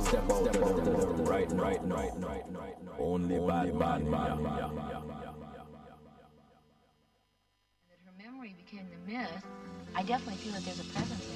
Step out the door, right now. Only bad. That her memory became the myth, I definitely feel that there's a presence there.